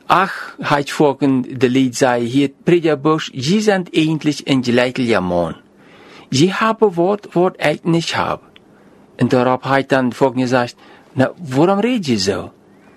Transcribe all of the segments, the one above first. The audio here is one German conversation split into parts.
Ach, hat vorhin de Lied sei hier, Predigerbusch, sie sind eigentlich ein gleicher Mann. Sie haben Wort ich nicht hab. Und darauf hat dann vorhin gesagt, na, warum redet ihr so?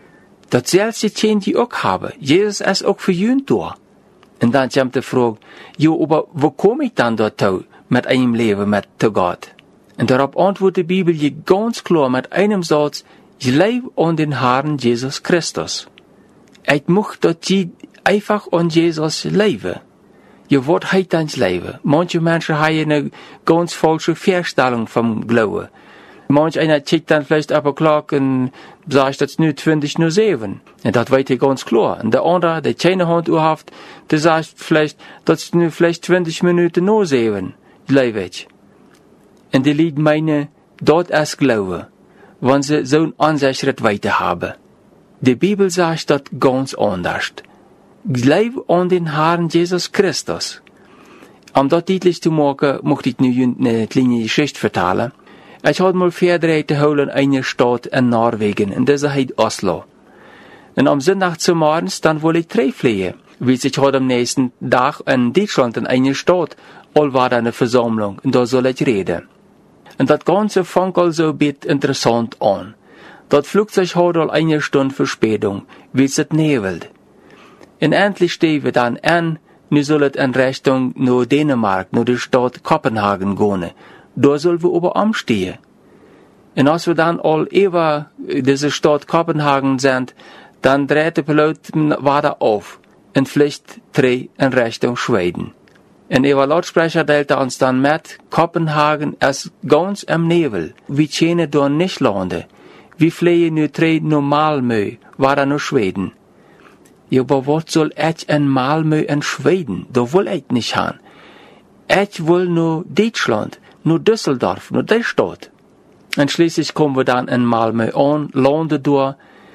Das selbst die auch haben. Jesus ist auch für ihn da. Und dann kommt die Frage, jo, aber wo komme ich dann dazu mit einem Leben mit Gott? Und darauf antwortet die Bibel je ganz klar mit einem Satz, ich lebe an den Herrn Jesus Christus. Ich möchte, dass sie einfach an Jesus leben. Je wat heet dan leven? Manche Menschen haben eine ganz falsche Vorstellung vom Glauben. Manch einer checkt dann vielleicht aber klar und sagt, das nur 20 nur 7. Und das weiß ich ganz klar. Und der andere, der keine Hand hat, der sagt vielleicht, das ist nur vielleicht 20 Minuten nur 7. Leibweg. Und die Leute meinen, dort ist Glaube, wenn sie so einen Ansichtschritt weiter haben. Die Bibel sagt das ganz anders. Glaube an den Herrn Jesus Christus. Um das deutlich zu machen, möchte ich nu eine kleine Geschichte vertellen. Ich hatte mal verder te holen in eine Stadt in Norwegen, und das heißt Oslo. Und am Sonntag zum Morgens, dann wollte ich treffen, wie ich heute am nächsten Tag in Deutschland in eine Stadt, all war da eine Versammlung, und da soll ich reden. Und das Ganze fängt also ein bisschen interessant an. Das Flugzeug hat all eine Stunde Verspätung, wie es nebelt. Und endlich stehen wir dann an, nu soll es in Richtung nach Dänemark, nach der Stadt Kopenhagen gehen. Da sollen wir aber umstehen. Und als wir dann all über diese Stadt Kopenhagen sind, dann dreht der Pilot weiter auf und fliegt in Richtung Schweden. Und über Lautsprecher teilte uns dann mit, Kopenhagen ist ganz im Nebel. Wir können da nicht landen. Wir fliegen nur nach Malmö, weiter nach Schweden. Ja, aber was soll ich in Malmö in Schweden? Da will ich nicht hin. Ich will nur Deutschland, nur Düsseldorf, nur die Stadt. Und schließlich kommen wir dann in Malmö an, landen dort.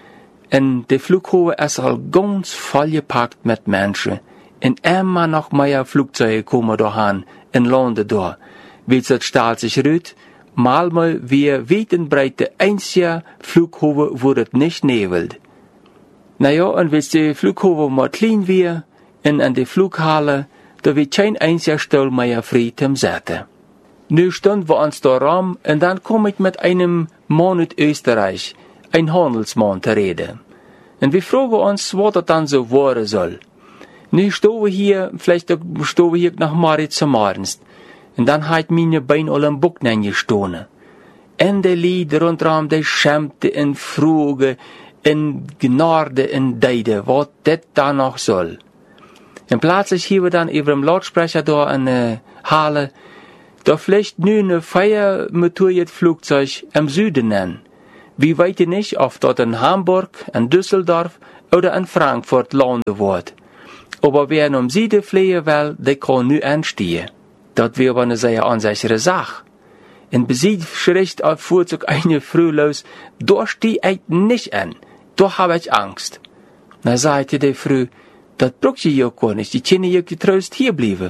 Und der Flughafen ist halt ganz vollgepackt mit Menschen. Und immer noch mehr Flugzeuge kommen dahin und landen dort. Wie es stellt sich raus, Malmö wie weit und breit der einzige Flughafen, wo es nicht nebelt. Naja, und wenn der Flughafen mal klein wird, und an der Flughalle, da wird kein einziger Stuhl mehr frei zum Sitzen. Nu standen wir uns da rum, und dann komme ich mit einem Mann aus Österreich, ein Handelsmann, zu reden. Und wir fragen uns, was das dann so werden soll. Nu stehen wir hier, vielleicht stehen wir hier nach Maritz zum Morgens. Und dann hat meine Beine alle im Buck gestanden. Und die Lieder rundherum, die schämte und fruge, in Gnade in Deide, was das da noch soll. Und plötzlich hier wir dann über dem Lautsprecher da in der Halle, da fliegt nu eine feiermotoriert Flugzeug im Süden an. Wir wissen nicht, ob dort in Hamburg, in Düsseldorf oder in Frankfurt landen wird. Aber wer um Süden fliegen will, der kann nu anstehen. Das wäre aber eine sehr ansichere Sache. In Besiegschrift fuhrt sich eine Frau los, da stehe ich nicht an. Da habe ich Angst. Na sagte die Frau, das braucht ihr ja gar nicht, die können ja getrost hier bleiben.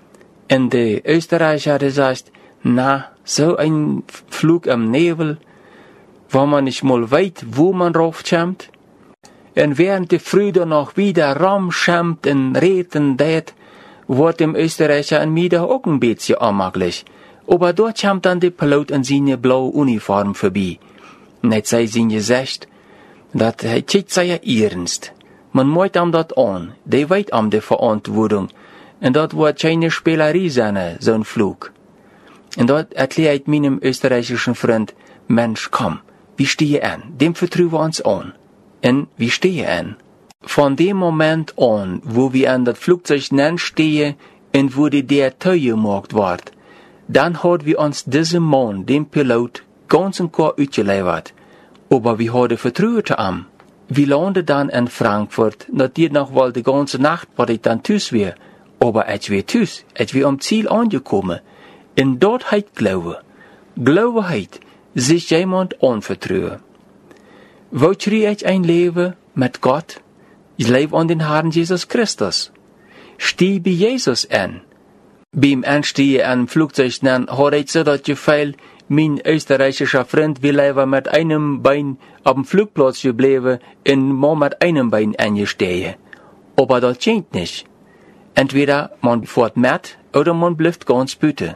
Und der Österreicher hat gesagt, na, so ein Flug am Nebel, wo man nicht mal weiß, wo man raufkommt. Und während die Frau dann noch wieder rumschämt und redet und das, wird dem Österreicher an mir auch ein bisschen unmöglich. Aber dort kommt dann der Pilot in seine blaue Uniform vorbei. Und hat sei sie gesagt, dat hij kijkt sehr ernst. Man moet ihm dat an, die weet am die Verantwortung. Und dat wordt keine Spielerei sein, so'n Flug. Und dat erklärt meinem österreichischen Freund, Mensch, komm, wir stehen an, dem vertrauen wir uns an. Und wir stehen an. Von dem Moment an, wo wir an das Flugzeug stehen und wo die der Tür gemacht wird, dann hat wir uns diesem Mann, dem Pilot, ganz und gar ausgeliefert. Aber wir haben Vertrauen zu ihm. Wir landen dann in Frankfurt, natürlich noch wohl die ganze Nacht, weil ich dann tüß wäre. Aber ich wäre tüß, ich wäre am Ziel angekommen. Und dort heißt Glaube. Glaube heißt, sich jemand anvertrauen. Wo schrie ich ein Leben mit Gott? Ich lebe an den Herrn Jesus Christus. Steh bei Jesus an. beim Anstieg an Flugzeug, dann hat ich so das Gefühl, mein österreichischer Freund will lieber mit einem Bein auf dem Flugplatz geblieben und mal mit einem Bein angestehen. Aber das geht nicht. Entweder man fährt mit oder man bleibt ganz büte.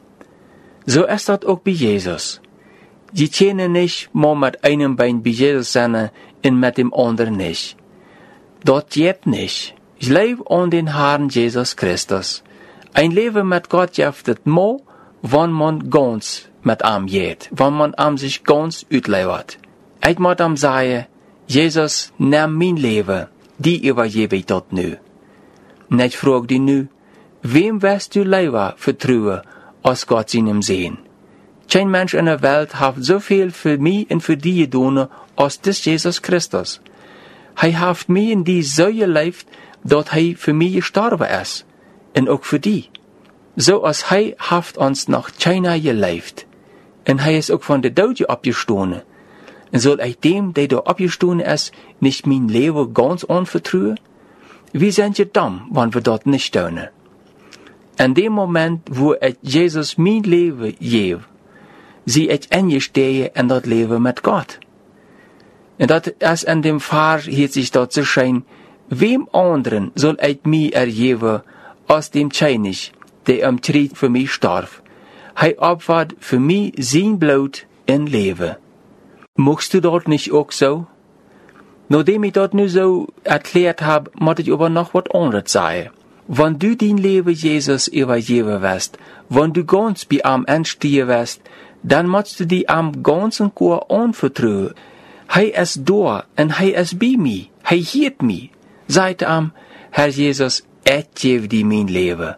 So ist das auch bei Jesus. Sie können nicht mal mit einem Bein bei Jesus sein und mit dem anderen nicht. Das geht nicht. Ich lebe an den Herrn Jesus Christus. Ein Leben mit Gott gibt nur, wenn man ganz mit ihm geht, wenn man sich ganz uitlevert. Ich muss ihm sagen, Jesus, nimm mein Leben, die übergebe ich dort nu. Und ich frage dich nu, wem wirst du lieber vertrauen, als Gott seinem Sehen? Kein Mensch in der Welt hat so viel für mich und für die getan, als das Jesus Christus. Er hat mich in die so gelebt, dass er für mich gestorben ist. Und auch für die. So als er hat uns noch keiner gelebt. Und er ist auch von der Tod abgestoßen. Und soll ich dem, der da abgestoßen ist, nicht mein Leben ganz anvertrauen? Wir sind ja dumm, wenn wir dort nicht tun. In dem Moment, wo ich Jesus mein Leben gebe, sie ich eingestehe in das Leben mit Gott. Und das ist in dem Fall hier sich dort zu scheinen, wem anderen soll ich mich ergeben, als dem König, der am Tritt für mich starb. Er opfert für mich sein Blut in Leben. Magst du dort nicht auch so? Nachdem ich dort nur so erklärt habe, muss ich aber noch was anderes sagen. Wenn du dein Leben Jesus übergeben wirst, wenn du ganz bei ihm anstehen wirst, dann musst du die am ganzen Chor anvertrauen. Er ist da und er ist bei mir. Er hielt mich. Sagt ihm, Herr Jesus, ich gebe dir mein Leben.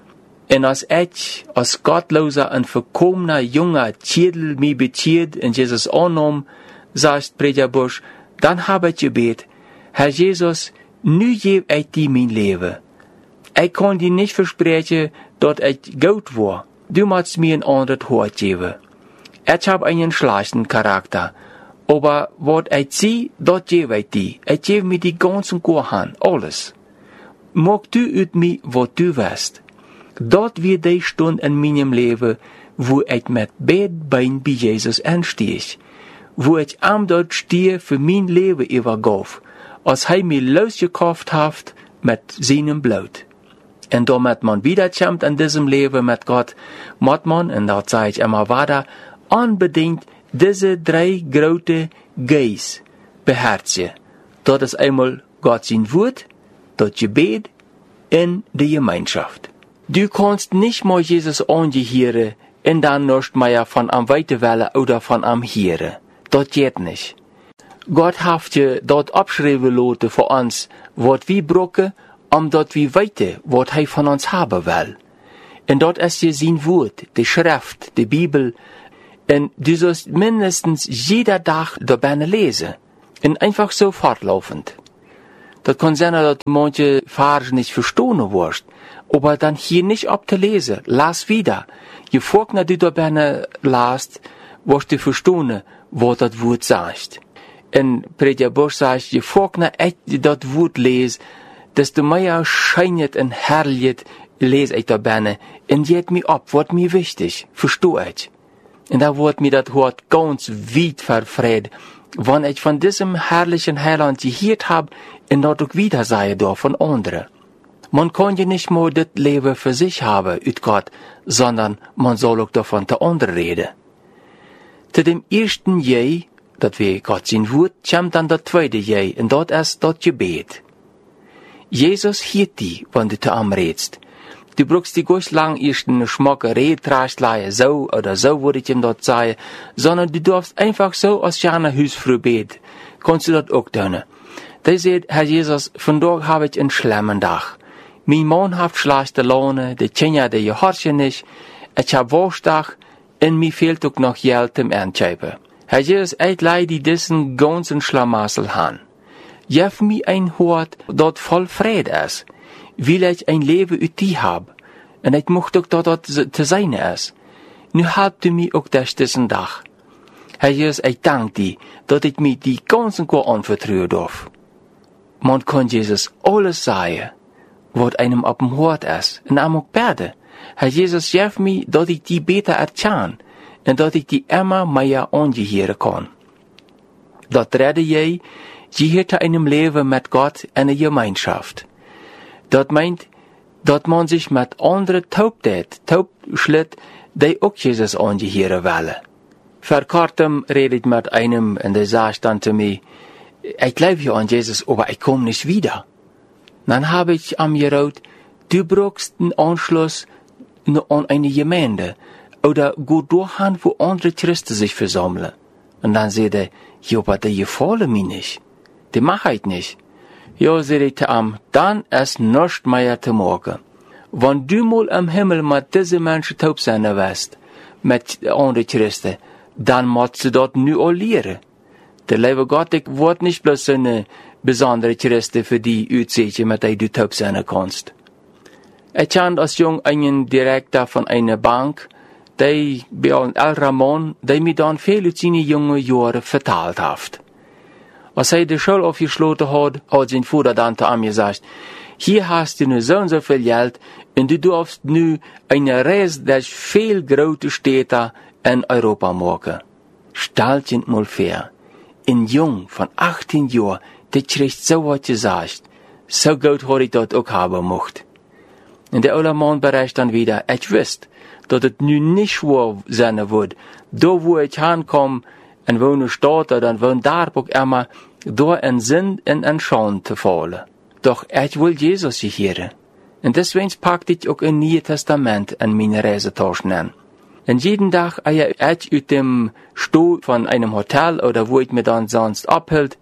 Und als ich, als gottloser und verkommener junger Schädel mich bezieht und Jesus annahm, sagt Prediger Busch, dann habe ich gebet, Herr Jesus, nu gebe ich dir mein Leben. Ich kann dir nicht versprechen, dass ich gut war. Du musst mir ein anderes Hort geben. Ich habe einen schlechten Charakter. Aber was ich sehe, das gebe ich dir. Ich gebe mir die ganzen Hand, alles. Mag du uit mir, was du weißt. Dort wird die Stunde in meinem Leben, wo ich mit beiden Beinen bei Jesus anstehe. Wo ich am dort stehe für mein Leben übergab, als er mir losgekauft hat mit seinem Blut. Und damit man wiederkommt in diesem Leben mit Gott, muss man, und das sage ich immer weiter, unbedingt diese 3 große Gs beherzigen. Das ist einmal Gott sein Wort, das Gebet und die Gemeinschaft. Du kannst nicht mal Jesus angehören und dann nicht mehr von am weiterwählen oder von am hören. Das geht nicht. Gott hat je dort abschreiben lassen für uns, was wir brauchen, dort wir weiter, was er von uns haben will. Und dort ist je sein Wort, die Schrift, die Bibel. Und du sollst mindestens jeder Tag dabei lesen. Und einfach so fortlaufend. Das kann sein, dass manche Verse nicht verstehen wirst. Aber dann hier nicht abzulesen. Lass wieder. Je vorher du dabei lasst, wirst du verstehen, was das Wort sagt. Und Prediger Busch sagt, je vorher ich das Wort lese, desto mehr scheint und herrlich lese ich dabei. Und geht mir ab, wird mir wichtig. Verstehe ich. Und da wird mir das Wort ganz weit verfreit, wenn ich von diesem herrlichen Heiland gehört habe und dort auch wieder sei darf von anderen. Man kann ja nicht nur das Leben für sich haben, ut Gott, sondern man soll auch davon zu anderen reden. Zu dem ersten Je, dat wir Gott sein Wort, kommt dann das zweite Je, und dort ist das Gebet. Jesus hielt die, wenn du zu ihm redst. Du brauchst die ganz lang erst eine schmacke Redtrastleihe, so oder so würde ich ihm dort sagen, sondern du darfst einfach so als jane Hausfrau beten. Kannst du das auch tun. Da sagt, Herr Jesus, vandaag habe ich einen schlimmen Tag. Mein Mann hat schlechte Laune, die Kinder, die gehorchen nicht, ich hab Wurstag, und mir fehlt auch noch Geld zum Einkaufen. Herr Jesus, ich leide diesen ganzen Schlamassel an. Gib mir ein Hort, das voll Friede ist, weil ich ein Leben ut die hab, und ich möchte auch dort zu sein ist. Nu helpt du mir auch durch diesen Tag. Herr Jesus, ich danke dir, dass ich mir die ganzen Chor anvertrauen darf. Man kann Jesus alles sagen, was einem auf dem Hort ist, und auch beten. Herr Jesus, geef mij dat ik die beter erken en dat ik die immer meer aangeheren kan. Dat redde jij, je hebt einem leven met God en een gemeenschap. Dat meint, dat man sich met anderen taubschlit, die ook Jezus aangeheren willen. Vor kurzem redde ich mit einem und der sagt dann zu mir, ich glaube ja an Jesus, aber ich komme nicht wieder. Dann habe ich am geraut, du brauchst einen Anschluss an eine Gemeinde oder go durchhan, wo andere Christen sich versammeln. Und dann sagt er, ja, aber die gefallen mir nicht. Die mache ich nicht. Ja, sagt ich zu ihm, dann ist nichts mehr zu machen. Wenn du mal im Himmel mit diesen Menschen taub sein wirst, mit anderen Christen, dann musst du dort nu auch lehren. Der liebe Gott, ich wird nicht bloß eine besondere Christen für die Utseche, mit der du taub sein kannst. Ich kannte als jung einen Direktor von einer Bank, der bei einem älteren Mann, der mir dann viele seine jungen Jahre verteilt hat. Als er die Schule aufgeschlossen hat, hat sein Vater dann zu ihm gesagt, hier hast du nu so und so viel Geld und du darfst nu eine Reise durch viel große Städte in Europa machen. Stellt dir mal vor, ein Jung von 18 Jahren, der kriegt so was gesagt. So gut hat ich das auch haben mocht. Und der alte Mann berichtet dann wieder, ich wüsste, dass es nu nicht wahr sein wird. Da wo ich hinkomme, und wo eine Stadt oder wo ein Dorf auch immer, da in Sinn und in Schande zu fallen. Doch ich will Jesus hören. Und deswegen packt ich auch ein Neues Testament in meine Reisetaschen an. Und jeden Tag, als ich aus dem Stuhl von einem Hotel oder wo ich mir dann sonst abhält,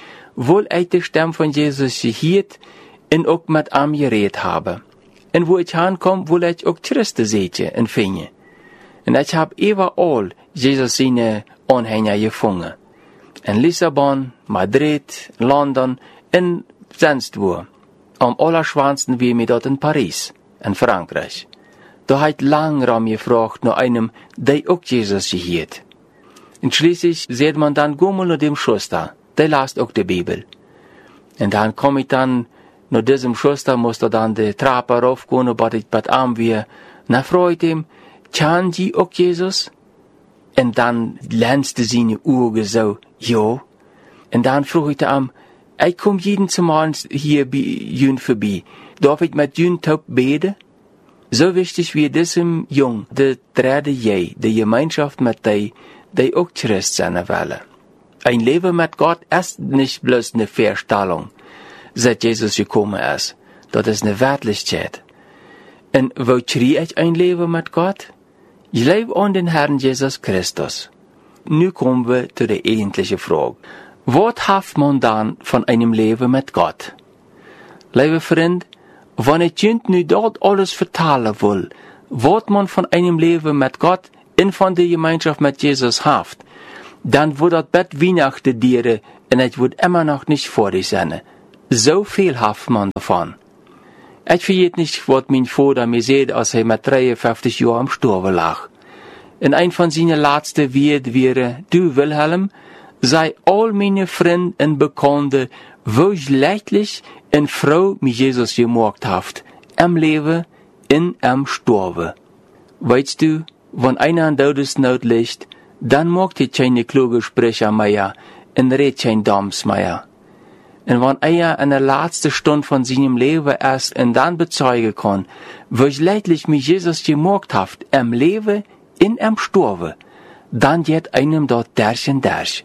will ich die Stimme von Jesus hören und auch mit ihm geredet haben. Und wo ich hinkomme, will ich auch Christen sehen und finden. Und ich habe überall Jesus seine Anhänger gefunden. In Lissabon, Madrid, London und sonst wo. Am allerschwansten wie mir dort in Paris, in Frankreich. Da hat lang gefragt nach einem, der auch Jesus gehört. Und schließlich sieht man dann Gummel nach dem Schuster, der las auch die Bibel. Und dann komme ich dann, nach diesem Schuster musste dann die Treppe raufgehen, aber ich bei ihm wie, na freut ihm, kennen Sie auch Jesus? Und dann glänzte seine Augen so, ja. Und dann frug ich ihm, ich komme jeden Mal hier bei Jün vorbei. Darf ich mit Jün taub beten? So wichtig wie diesem Jung, der dritte je, die Gemeinschaft mit die auch Christ sein wollen. Ein Leben mit Gott ist nicht bloß eine Vorstellung, seit Jesus gekommen ist. Das ist eine Wirklichkeit. Und wo kriege ich ein Leben mit Gott? Ich lebe an den Herrn Jesus Christus. Nu kommen wir zu der eigentlichen Frage. Was hat man dann von einem Leben mit Gott? Liebe Freund, wenn ich Ihnen nu dort alles vertellen will, was man von einem Leben mit Gott und von der Gemeinschaft mit Jesus hat, dann wird das Bett Weihnachten dienen und es wird immer noch nicht fertig sein. So viel hat man davon. Ich vergeet nicht, was mein Vater mir sagt, als er mit 53 Jahren am Sterben lag. Und ein von seinen letzten Worten wäre, du Wilhelm, sei all meine Freunde und Bekannte, wo ich leidlich und froh mit Jesus gemacht habt, am Leben und am Sterben. Weißt du, wenn einer in Todesnot liegt, dann mag er keine kluge Sprecher mehr und redet kein Dams mehr. Und wenn er in der letzten Stunde von seinem Leben ist und dann bezeugen kann, wo ich leidlich mit Jesus gemacht habt, am Leben und am Sterben, dann geht einem dort durch und durch.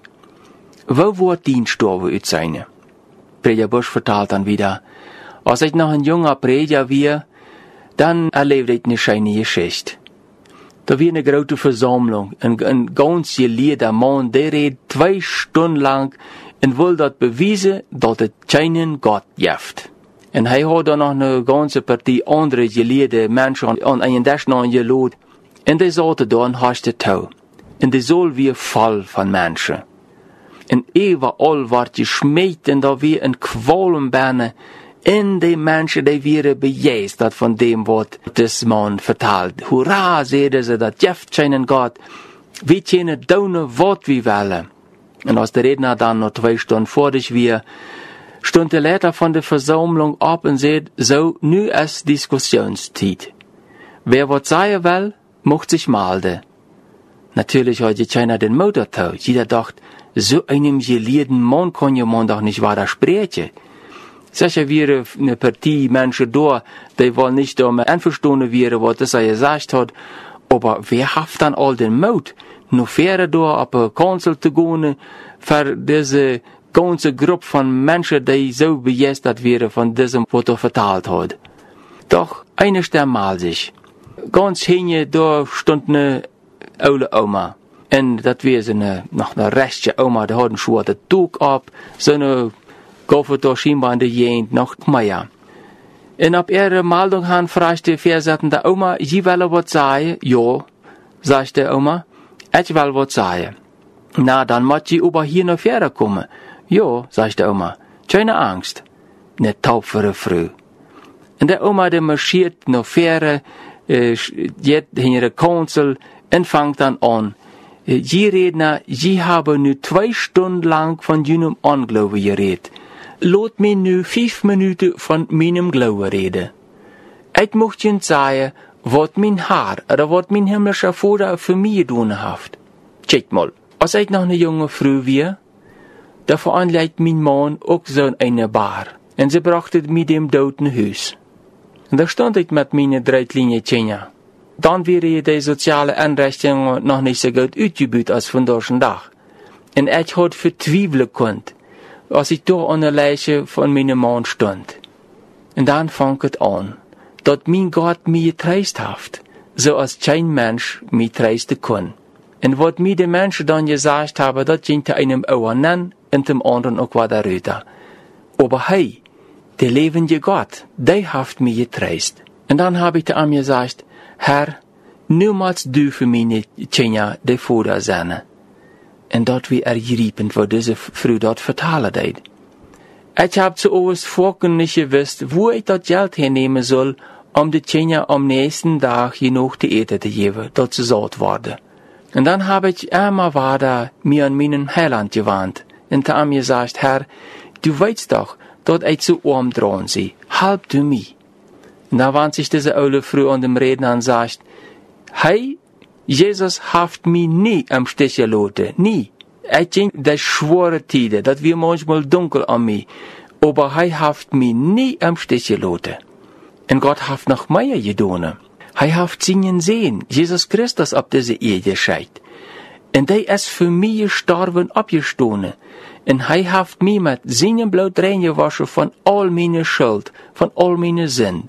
Wo wird die Sterben ut sein? Prediger Busch vertelt dann wieder, als ich noch ein junger Prediger war, dann erlebte ich eine schöne Geschichte. Da war eine große Versammlung, ein ganz gelehrter Mann, der redet 2 Stunden lang und will dort beweisen, dass es keinen Gott gibt. Und er hat dann noch eine ganze Partie andere gelehrte Menschen an einen Tisch geladen. Und die saßen da und haschten Tau. Und die Saal war voll von Menschen. Und überall ward geschmäht und da war ein Qualenberne. Und die Menschen, die waren begeistert von dem, was das Mann vertelt. Hurra, sagten sie, das gibt keinen Gott. Wir können tun, was wir wollen. Und als der Redner dann noch 2 Stunden fertig war, stund der Leiter von der Versammlung ab und sagte, so, nu ist Diskussionszeit. Wer wat sagen will, mocht sich melden. Natürlich hat je keiner den Motor tau. Jeder dacht, so einem gelehrten Mann kann je man doch nicht weiter sprechen. Sicher wäre eine Partie Menschen da, die wollen nicht damit einverstanden wären, was das er gesagt hat. Aber wer hat dann all den Mut, noch fähre da auf eine Kanzel zu gehen, für diese ganze Gruppe von Menschen, die so begeistert wären von diesem, was er verteilt hat. Doch eine Stimme mal sich. Ganz hinten, da stand eine alte Oma. Und das war noch eine rechte Oma, die hat einen schwarzen Tuch ab, so eine Goffe da scheinbar in der Gegend noch mehr. Und ab ihrer Meldung han fragte die versetzende Oma, Sie wollen was sagen? Ja, sagte die Oma, ich will was sagen. Na, dann muss Sie aber hier noch Fähre kommen. Ja, sagte die Oma, keine Angst. Ne tapfere Frau. Und die Oma, die marschiert noch Fähre, geht in ihre Kanzel und fängt dann an. Sie Redner, Sie haben nu 2 Stunden lang von jenem Unglauben geredet. Laat mir nu 5 Minuten von meinem Glauben reden. Ich möchte Ihnen sagen, was mein Herr oder was mein himmlischer Vater für mich getan hat. Check mal, als ich noch eine junge Frau war, da veranlegt mein Mann auch so eine Bar. Und sie brachte mich dem Toten Haus. Und da stand ich mit meinen 3 kleinen Kindern. Dann wäre die soziale Einrichtung noch nicht so gut ausgebaut als von diesem Tag. Und ich hatte verzweifeln können, als ich da an der Leiche von meinem Mann stand. Und dann fang es an, dass mein Gott mich getröst hat, so als kein Mensch mich trösten kann. Und was mir die Menschen dann gesagt haben, das ging einem einen und dem anderen auch weiter runter. Aber hey, der lebende Gott, der hat mich getröst. Und dann habe ich zu ihm gesagt, Herr, niemals du für meine Kinder der Vater sein. Und dort wie ergriepend, wo diese Frau dort vertalen deed. Ich habe zuerst vorher nicht gewusst, wo ich das Geld hernehmen soll, die Kinder am nächsten Tag genug zu eten zu geben, dort sie satt worden. Und dann habe ich immer weiter mir an meinen Heiland gewandt und zu ihm gesagt, Herr, du weißt doch, dass ich zu arm dran sei, halb du mich. Und da wandt sich diese alte Frau an dem Redner und sagt, hey, Jesus hat mich nie am Stich gelassen, nie. Ich denke, das schwere Tide, das wird manchmal dunkel an mich, aber er hat mich nie am Stich gelassen. Und Gott hat noch mehr getan. Er hat seinen Sehen, Jesus Christus, auf diese Erde geschickt. Und er ist für mich gestorben, abgestanden. Und er hat mich mit seinem Blut reingewaschen von all meiner Schuld, von all meiner Sünden.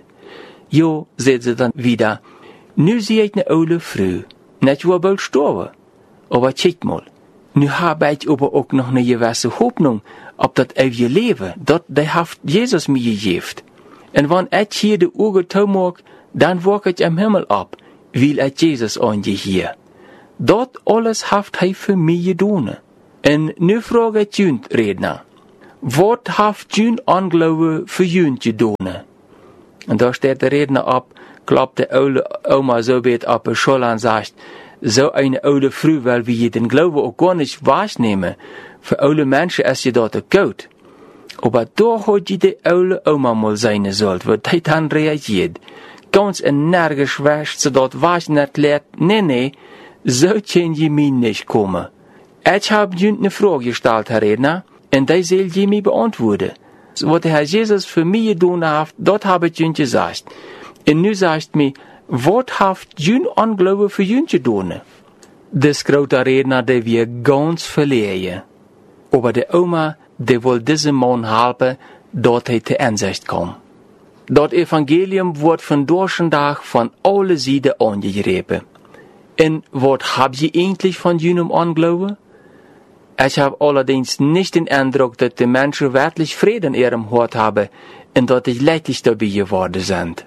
Jo, sagt sie dann wieder, nu sehe ich eine alte Frau. Nicht war bald gestorben. Aber check mal, nu habe ich aber auch noch eine gewisse Hoffnung, ob das ewige Leben, das hat Jesus mir gegeben. Und wenn ich hier die Augen zumache, dann wache ich am Himmel ab, weil ich Jesus angehe. Das alles hat er für mich getan. Und nu frage ich jünt Redner, was hat jünt Unglauben für jünt getan? Und da steht der Redner ab, klappt die alte Oma so weit auf die Schulter und sagt, so eine alte Frau, weil wir den Glauben auch gar nicht wahrnehmen. Für alte Menschen ist ja dort gut. Aber da hat die alte Oma mal sein sollen, wo die dann reagiert. Ganz energisch wäscht, so dort was nicht lehrt, nee, so können die mir nicht kommen. Ich habe jünt eine Frage gestellt, Herr Redner, und die soll die mir beantworten. Was der Herr Jesus für mich getan hat, dort habe ich jünt gesagt. Und nu sagt mir, was hat jün Unglauben für jün getan? Das große Redner, der wir ganz verlegen. Aber die Oma, die will diesem Mann helfen, dort er zur Einsicht kommt. Das Evangelium wird von Tag von allen Seiten angegriffen. Und was habt ihr eigentlich von jenem Unglauben? Ich habe allerdings nicht den Eindruck, dass die Menschen wirklich Frieden in ihrem Hort haben und dass sie leidlich dabei geworden sind.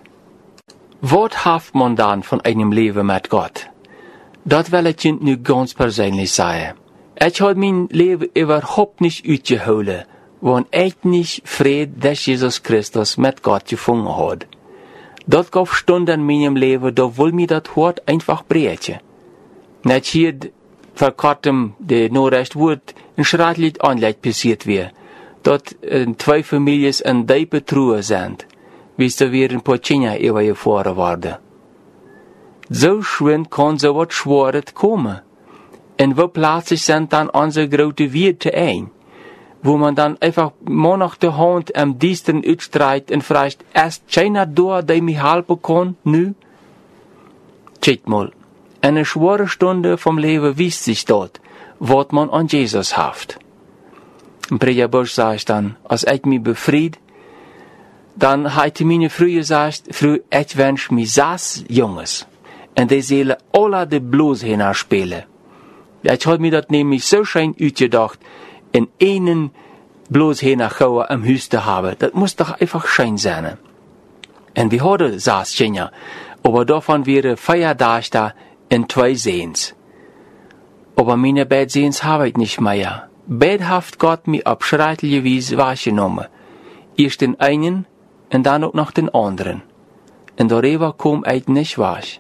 Was hat man dann von einem Leben mit Gott? Das will ich Ihnen nu ganz persönlich sagen. Ich habe mein Leben überhaupt nicht ausgeholt, wenn ich nicht Frieden durch Jesus Christus mit Gott gefunden hat. Das gab Stunden in meinem Leben, da will mir das Hort einfach brechen. Nicht hier vor kurzem der Nachricht wurde ein schreckliches Unglück passiert wäre, dort 2 Familien in die Betrug sind, wie es da wieder ein paar Kinder übergefahren worden. So schön kann so was Schweres kommen. Und wo plötzlich sind dann unsere große Werte ein? Wo man dann einfach mal nach der Hand am Diensten uitstreicht und fragt, ist keiner da, der mich helfen kann, nu? Schaut mal, eine schwere Stunde vom Leben wisst sich dort, was man an Jesus haft. Im Predigerbuch sagt dann, als ich mich befried, dann hat meine Frau gesagt, Frau, ich wünsch mir 6 Jungs. Und die sollen alle de Blues hinspielen. Ich hab mir das nämlich so schön uitgedacht, in einen Blues hinachgauer am Haus zu haben. Das muss doch einfach schön sein. Und wir hadden 6 Kinder, aber davon wäre 4 da in 2 Sehens. Aber meine beiden Sehens habe ich nicht mehr. Beide haft Gott mir abschreitliche Weise wahrgenommen. Erst den einen und dann auch noch den anderen. Und darüber kom ich nicht wasch.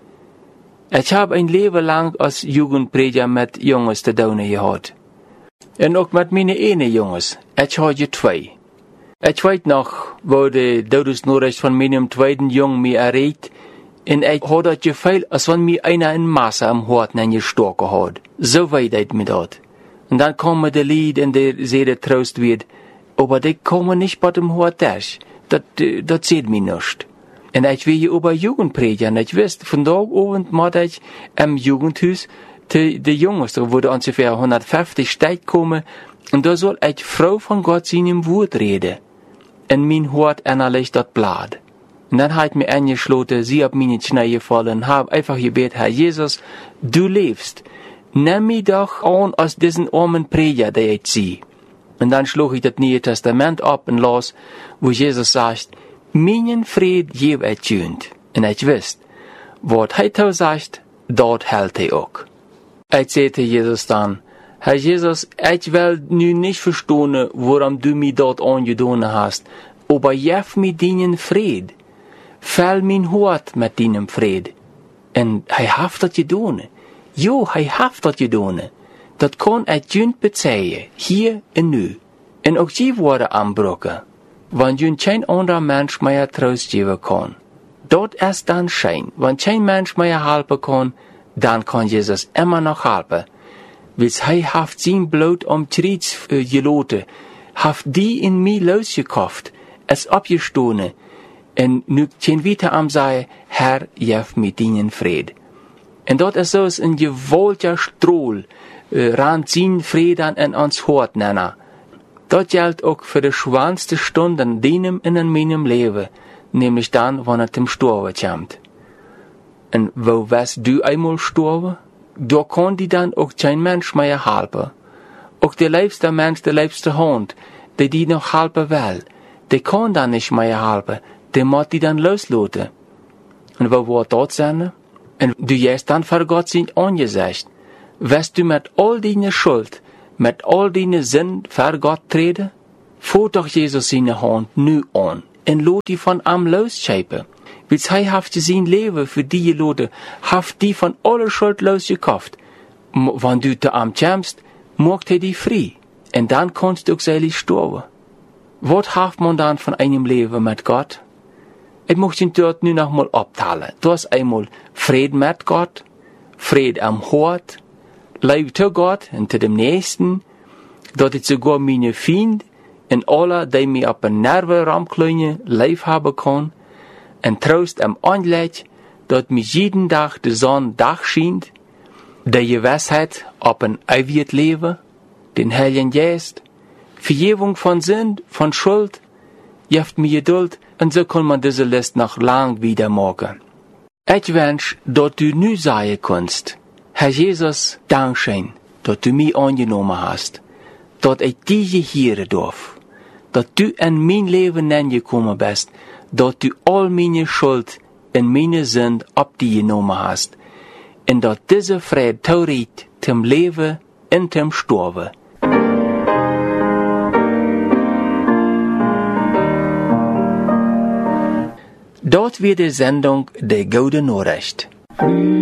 Ich habe ein Leben lang als Jugendprediger mit Jungs zu tun gehabt. Und auch mit meinen einen Jungs. Ich hatte 2. Ich weiß noch, wo die Todesnachricht von meinem zweiten Jungen mir erreicht, und ich hatte das Gefühl, als wenn mir einer in Masse am Horten gestochen hat. So weit ich mir das. Und dann kommen die Lied, in der sehr Trost wird, aber die kommen nicht bei dem Hortisch. Das sieht mir nicht. Und ich will hier über Jugend predigen. Ich weiß, von da oben mache ich im Jugendhaus die Jungs, da würde ungefähr 150 Steine kommen, und da soll ich Frau von Gott seinem Wort reden. Und mein Hort innerlich das Blatt. Und dann hat mir angeschlossen, sie auf meine Knie gefallen, hab einfach gebeten, Herr Jesus, du lebst. Nimm mich doch an als diesen armen Prediger, der ich sehe. Und dann schlug ich das Neue Testament ab und las, wo Jesus sagt, meinen Fried geb ich jünd. Und ich wisst, was er sagt, dort hält er auch. Ich sagte Jesus dann, Herr Jesus, ich will nun nicht verstehen, warum du mich dort angetan hast, aber gib mir deinen Fried. Füll mein Hort mit deinem Fried. Und er hat das getan. Jo, er hat das getan. Das kann ich jünd bezeihen, hier und nu. Und auch die worden anbrochen, wenn jünd kein anderer Mensch mehr Trost geben kann. Dort ist dann schein, wenn kein Mensch mehr helfen kann, dann kann Jesus immer noch helfen. Weil er hat sein Blut am Kreuz geloten, hat die in mir losgekauft, es abgestohlen, und nu kein weiter am sagen, Herr, gib mir deinen Fried. Und dort ist so ein gewaltiger Strahl, rand sein Frieden in uns Hort nennen. Das gilt auch für die schwanste Stunden deinem in meinem Leben, nämlich dann, wenn es zum Sterben kommt. Und wo wirst du einmal sterben? Da kann die dann auch kein Mensch mehr helfen. Auch der liebste Mensch, der liebste Hund, der die noch helfen will, der kann dann nicht mehr helfen, der muss die dann loslassen. Und wo wird das sein? Und du gehst dann vor Gott sein Angesicht. Wirst du mit all deiner Schuld, mit all deiner Sinn vor Gott treten? Fuhr doch Jesus seine Hand nu an und lot die von am losschäpen. Weil er hat sein Leben für die Leute, hat die von aller Schuld losgekauft. Wenn du zu am kommst, macht die frei. Und dann kannst du auch selig sterben. Was hat man dann von einem Leben mit Gott? Ich möchte ihn dort nu noch mal abteilen. Du hast einmal Frieden mit Gott, Frieden am Hort, Liebe zu Gott und zu dem Nächsten, dass ich sogar meine Feinde und alle, die mir auf den Nerven ramklingen, lieb haben kann, und Trost am Anblick, dass mir jeden Tag die Sonne Dach schient, die Gewissheit auf ein ewiges Leben, den Heiligen Geist, Vergebung von Sünd, von Schuld, gibt mir Geduld, und so kann man diese Liste noch lang wieder machen. Ich wünsche, dass du nu sagen kannst, Herr Jesus, Dankeschön, dass du mich angenommen hast, dass ich dich hören darf, dass du in mein Leben hineingekommen bist, dass du all meine Schuld und meine Sünd ab dir genommen hast, und dass diese Friede taurit zum Leben und zum Sterben. Dort wird die Sendung Der Gute Nachricht.